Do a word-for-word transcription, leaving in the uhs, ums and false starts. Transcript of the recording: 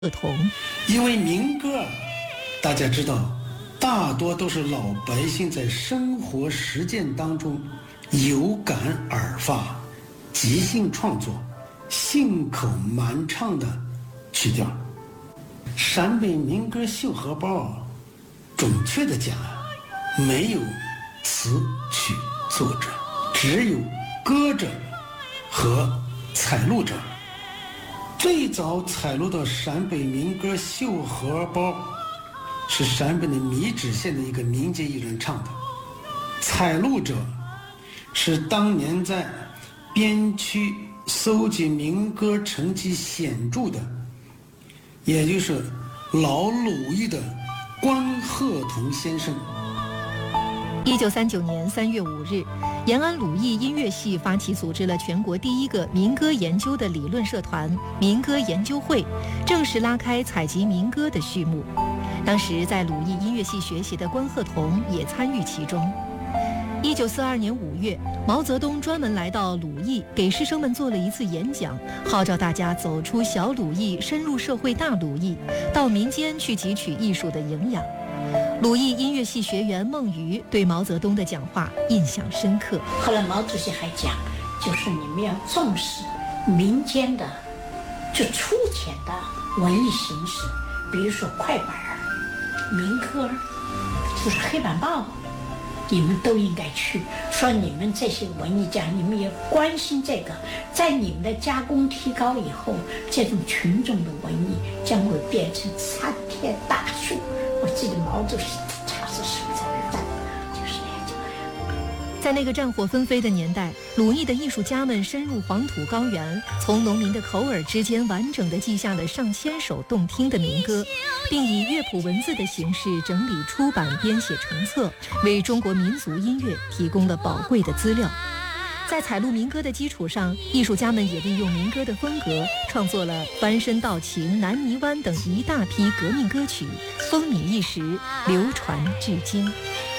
不同。 因为民歌，大家知道，大多都是老百姓在生活实践当中有感而发、即兴创作、信口满唱的曲调。陕北民歌《绣荷包》，准确的讲，没有词曲作者，只有歌者和采录者。最早采录的陕北民歌《绣荷包》是陕北的米脂县的一个民间艺人唱的，采录者是当年在边区搜集民歌成绩显著的，也就是老鲁艺的关鹤同先生。 一九三九年三月五日，延安鲁艺音乐系发起组织了全国第一个民歌研究的理论社团民歌研究会，正式拉开采集民歌的序幕。当时在鲁艺音乐系学习的关鹤同也参与其中。一九四二年五月，毛泽东专门来到鲁艺，给师生们做了一次演讲，号召大家走出小鲁艺，深入社会大鲁艺，到民间去汲取艺术的营养。鲁艺音乐系学员孟瑜对毛泽东的讲话印象深刻。 后来毛主席还讲，就是你们要重视民间的就粗浅的文艺形式，比如说快板儿、民歌，就是黑板报，你们都应该去。说你们这些文艺家，你们也关心这个，在你们的加工提高以后，这种群众的文艺将会变成参天大树。我记得毛主席他是说在那，就是那样。 在那个战火纷飞的年代，鲁艺的艺术家们深入黄土高原，从农民的口耳之间完整地记下了上千首动听的民歌，并以乐谱文字的形式整理出版编写成册，为中国民族音乐提供了宝贵的资料。在采录民歌的基础上，艺术家们也利用民歌的风格，创作了《翻身道情》《南泥湾》等一大批革命歌曲，风靡一时，流传至今。